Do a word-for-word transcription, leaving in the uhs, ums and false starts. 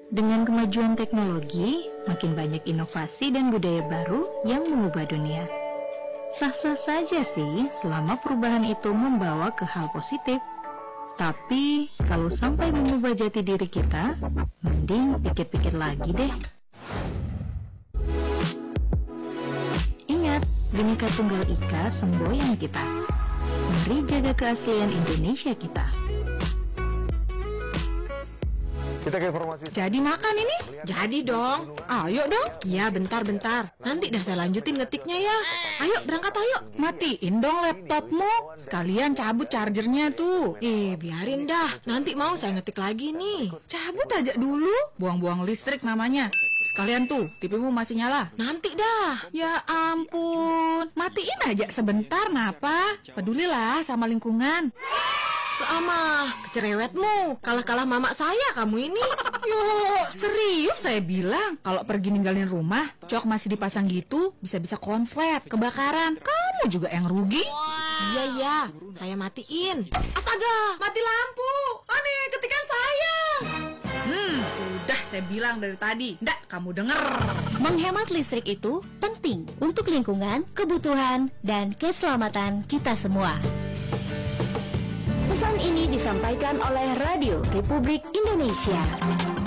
Dengan kemajuan teknologi, makin banyak inovasi dan budaya baru yang mengubah dunia. Sah-sah saja sih selama perubahan itu membawa ke hal positif. Tapi kalau sampai mengubah jati diri kita, mending pikir-pikir lagi deh. Ingat, Bhinneka Tunggal Ika semboyan kita. Mari jaga keaslian Indonesia kita. Kita ke informasi. Jadi makan ini? Jadi dong. Ayo dong. Iya, bentar-bentar. Nanti dah saya lanjutin ngetiknya ya. Ayo, berangkat ayo. Matiin dong laptopmu. Sekalian cabut chargernya tuh. Eh, biarin dah. Nanti mau saya ngetik lagi nih. Cabut aja dulu. Buang-buang listrik namanya. Sekalian tuh, T V-mu masih nyala. Nanti dah. Ya ampun. Matiin aja sebentar, napa? Pedulilah sama lingkungan. Lama, kecerewetmu. Kalah-kalah mama saya kamu ini. Yo, serius saya bilang. Kalau pergi ninggalin rumah, cok masih dipasang gitu, bisa-bisa konslet, kebakaran. Kamu juga yang rugi. Iya, iya, saya matiin. Astaga, mati lampu. Aneh, ketikan saya. Hmm, udah saya bilang dari tadi. Nggak, kamu denger. Menghemat listrik itu penting untuk lingkungan, kebutuhan, dan keselamatan kita semua. Pesan ini disampaikan oleh Radio Republik Indonesia.